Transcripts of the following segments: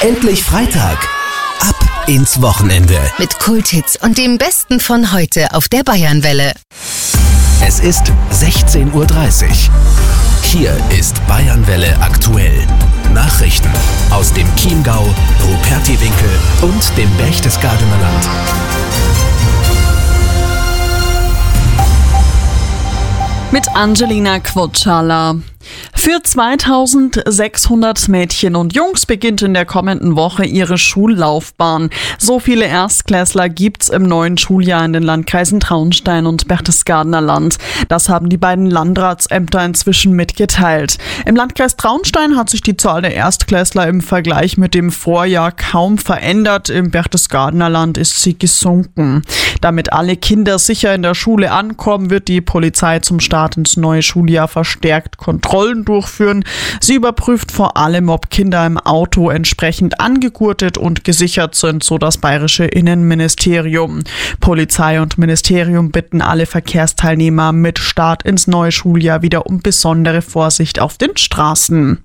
Endlich Freitag. Ab ins Wochenende. Mit Kulthits und dem Besten von heute auf der Bayernwelle. Es ist 16:30 Uhr. Hier ist Bayernwelle aktuell. Nachrichten aus dem Chiemgau, Rupertiwinkel und dem Berchtesgadener Land. Mit Angelina Quotschala. Für 2600 Mädchen und Jungs beginnt in der kommenden Woche ihre Schullaufbahn. So viele Erstklässler gibt's im neuen Schuljahr in den Landkreisen Traunstein und Berchtesgadener Land. Das haben die beiden Landratsämter inzwischen mitgeteilt. Im Landkreis Traunstein hat sich die Zahl der Erstklässler im Vergleich mit dem Vorjahr kaum verändert. Im Berchtesgadener Land ist sie gesunken. Damit alle Kinder sicher in der Schule ankommen, wird die Polizei zum Start ins neue Schuljahr verstärkt Kontrollen durchführen. Sie überprüft vor allem, ob Kinder im Auto entsprechend angegurtet und gesichert sind, so das bayerische Innenministerium. Polizei und Ministerium bitten alle Verkehrsteilnehmer mit Start ins neue Schuljahr wieder um besondere Vorsicht auf den Straßen.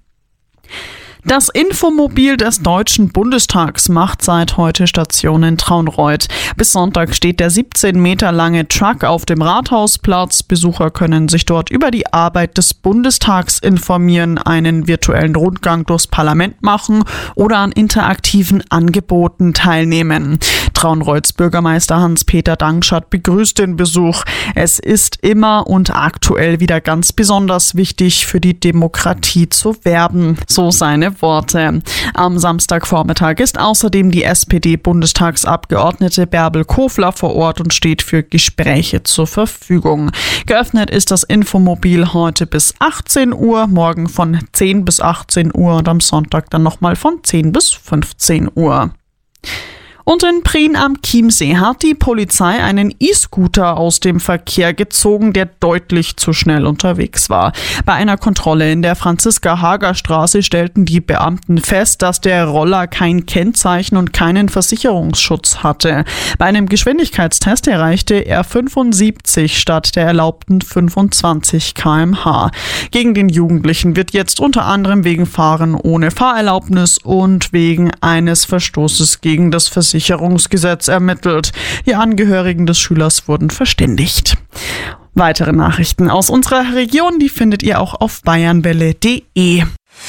Das Infomobil des Deutschen Bundestags macht seit heute Station in Traunreut. Bis Sonntag steht der 17 Meter lange Truck auf dem Rathausplatz. Besucher können sich dort über die Arbeit des Bundestags informieren, einen virtuellen Rundgang durchs Parlament machen oder an interaktiven Angeboten teilnehmen. Traunreut's Bürgermeister Hans-Peter Dankschat begrüßt den Besuch. Es ist immer und aktuell wieder ganz besonders wichtig, für die Demokratie zu werben, so seine Worte. Am Samstagvormittag ist außerdem die SPD-Bundestagsabgeordnete Bärbel Kofler vor Ort und steht für Gespräche zur Verfügung. Geöffnet ist das Infomobil heute bis 18 Uhr, morgen von 10 bis 18 Uhr und am Sonntag dann nochmal von 10 bis 15 Uhr. Und in Prien am Chiemsee hat die Polizei einen E-Scooter aus dem Verkehr gezogen, der deutlich zu schnell unterwegs war. Bei einer Kontrolle in der Franziska-Hager-Straße stellten die Beamten fest, dass der Roller kein Kennzeichen und keinen Versicherungsschutz hatte. Bei einem Geschwindigkeitstest erreichte er 75 statt der erlaubten 25 km/h. Gegen den Jugendlichen wird jetzt unter anderem wegen Fahren ohne Fahrerlaubnis und wegen eines Verstoßes gegen das Versicherungsgesetz ermittelt. Die Angehörigen des Schülers wurden verständigt. Weitere Nachrichten aus unserer Region, die findet ihr auch auf bayernwelle.de.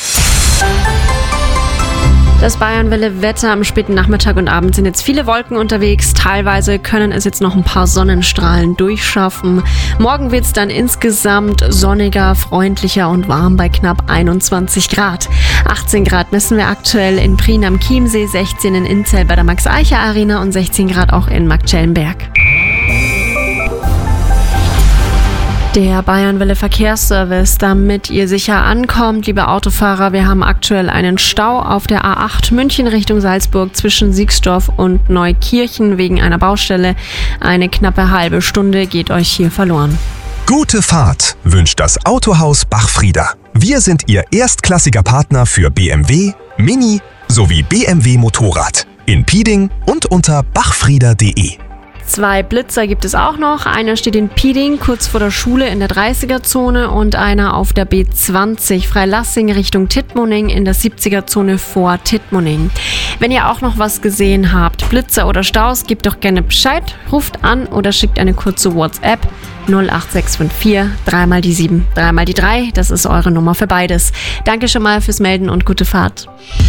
Das Bayernwelle-Wetter am späten Nachmittag und Abend sind jetzt viele Wolken unterwegs. Teilweise können es jetzt noch ein paar Sonnenstrahlen durchschaffen. Morgen wird es dann insgesamt sonniger, freundlicher und warm bei knapp 21 Grad. 18 Grad messen wir aktuell in Prien am Chiemsee, 16 in Inzell bei der Max-Eicher-Arena und 16 Grad auch in Marktschellenberg. Der Bayernwelle Verkehrsservice, damit ihr sicher ankommt, liebe Autofahrer, wir haben aktuell einen Stau auf der A8 München Richtung Salzburg zwischen Siegsdorf und Neukirchen wegen einer Baustelle. Eine knappe halbe Stunde geht euch hier verloren. Gute Fahrt wünscht das Autohaus Bachfrieder. Wir sind Ihr erstklassiger Partner für BMW, Mini sowie BMW Motorrad in Pieding und unter bachfrieder.de. 2 Blitzer gibt es auch noch. Einer steht in Pieding, kurz vor der Schule in der 30er-Zone und einer auf der B20 Freilassing Richtung Tittmoning in der 70er-Zone vor Tittmoning. Wenn ihr auch noch was gesehen habt, Blitzer oder Staus, gebt doch gerne Bescheid, ruft an oder schickt eine kurze WhatsApp 08654 3x7 3x3. Das ist eure Nummer für beides. Danke schon mal fürs Melden und gute Fahrt.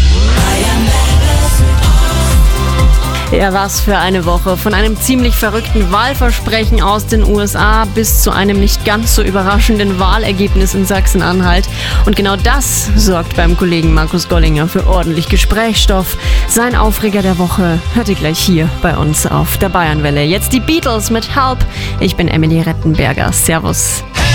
Ja, was für eine Woche. Von einem ziemlich verrückten Wahlversprechen aus den USA bis zu einem nicht ganz so überraschenden Wahlergebnis in Sachsen-Anhalt. Und genau das sorgt beim Kollegen Markus Gollinger für ordentlich Gesprächsstoff. Sein Aufreger der Woche hört ihr gleich hier bei uns auf der Bayernwelle. Jetzt die Beatles mit Help. Ich bin Emily Rettenberger. Servus.